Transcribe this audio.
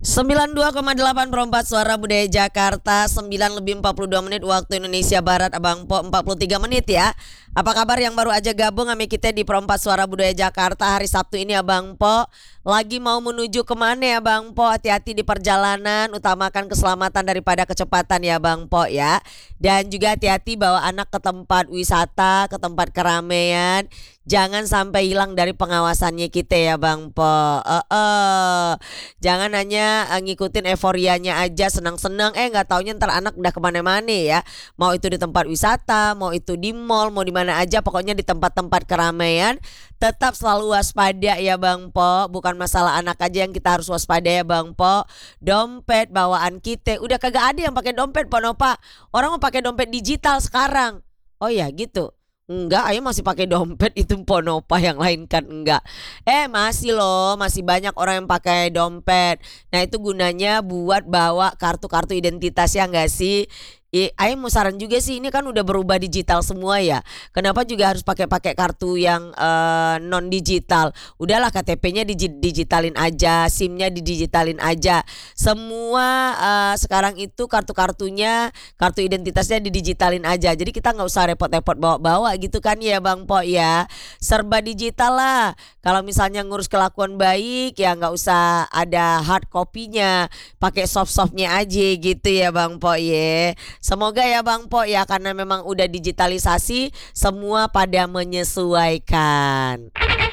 92,8 perempat Suara Budaya Jakarta, 9 lebih 42 menit waktu Indonesia Barat, Abang Po 43 menit ya. Apa kabar yang baru aja gabung sama kita di Perempat Suara Budaya Jakarta hari Sabtu ini Abang Po? Lagi mau menuju kemana ya Bang Po? Hati-hati di perjalanan, utamakan keselamatan daripada kecepatan ya Bang Po ya. Dan juga hati-hati bawa anak ke tempat wisata, ke tempat keramaian. Jangan sampai hilang dari pengawasannya kita ya Bang Po. Jangan hanya ngikutin euforianya aja, senang-senang, nggak taunya ntar anak udah kemana-mana ya. Mau itu di tempat wisata, mau itu di mall, mau di mana aja, pokoknya di tempat-tempat keramaian. Tetap selalu waspada ya Bang Po. Bukan masalah anak aja yang kita harus waspada ya Bang Po. Dompet bawaan kita udah kagak ada yang pakai dompet Ponopa. Orang mau pakai dompet digital sekarang. Oh ya gitu. Enggak, ayo masih pakai dompet itu Ponopa, yang lain kan enggak. Masih loh, masih banyak orang yang pakai dompet. Nah itu gunanya buat bawa kartu-kartu identitas ya enggak sih? Ayo mau saran juga sih, ini kan udah berubah digital semua ya. Kenapa juga harus pakai-pakai kartu yang non digital? Udahlah KTP-nya digitalin aja, SIM-nya digitalin aja. Semua sekarang itu kartu-kartunya, kartu identitasnya digitalin aja. Jadi kita nggak usah repot-repot bawa-bawa gitu kan ya Bang Po ya. Serba digital lah. Kalau misalnya ngurus kelakuan baik ya nggak usah ada hard copy-nya, pakai soft-softnya aja gitu ya Bang Po ya. Semoga ya Bang Po ya, karena memang udah digitalisasi semua pada menyesuaikan.